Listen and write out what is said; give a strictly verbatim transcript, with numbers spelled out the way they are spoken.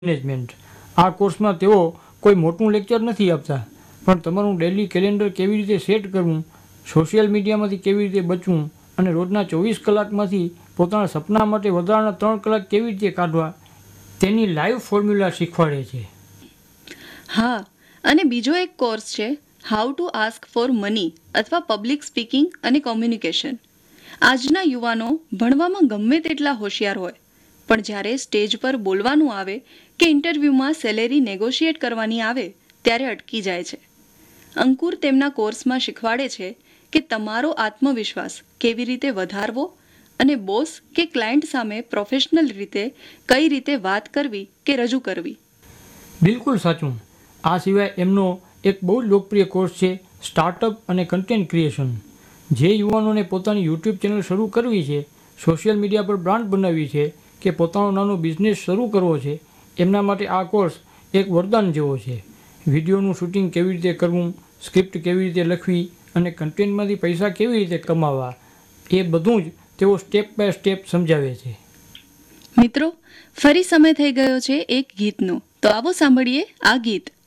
Management. આ કોર્સમાં તેઓ કોઈ મોટું લેક્ચર નથી આપતા, પણ તમારું ડેલી કેલેન્ડર કેવી રીતે સેટ કરવું, સોશિયલ મીડિયામાંથી કેવી રીતે બચવું અને રોજના ચોવીસ કલાકમાંથી પોતાના સપના માટે વધારાના ત્રણ કલાક કેવી રીતે કાઢવા તેની લાઈવ ફોર્મ્યુલા શીખવાડે છે. હા, અને બીજો એક કોર્સ છે how to ask for money અથવા પબ્લિક સ્પીકિંગ અને કોમ્યુનિકેશન. આજના યુવાનો ભણવામાં ગમે તેટલા હોશિયાર હોય, પણ જ્યારે સ્ટેજ પર બોલવાનું આવે કે ઇન્ટરવ્યૂમાં સેલેરી નેગોશિએટ કરવાની આવે ત્યારે અટકી જાય છે. અંકુર તેમના કોર્સમાં શીખવાડે છે કે તમારો આત્મવિશ્વાસ કેવી રીતે વધારવો અને બોસ કે ક્લાયન્ટ સામે પ્રોફેશનલ રીતે કઈ રીતે વાત કરવી કે રજૂ કરવી. બિલકુલ સાચું. આ સિવાય એમનો એક બહુ જ લોકપ્રિય કોર્સ છે સ્ટાર્ટઅપ અને કન્ટેન્ટ ક્રિએશન. જે યુવાનોને પોતાની યુટ્યુબ ચેનલ શરૂ કરવી છે, સોશિયલ મીડિયા પર બ્રાન્ડ બનાવવી છે કે પોતાનો નાનો બિઝનેસ શરૂ કરવો છે, એમના માટે આ કોર્સ એક વરદાન જેવો છે. વિડીયોનું શૂટિંગ કેવી રીતે કરવું, સ્ક્રિપ્ટ કેવી રીતે લખવી અને કન્ટેન્ટમાંથી પૈસા કેવી રીતે કમાવા, એ બધું જ તેઓ સ્ટેપ બાય સ્ટેપ સમજાવે છે. મિત્રો, ફરી સમય થઈ ગયો છે એક ગીતનો, તો આવો સાંભળીએ આ ગીત.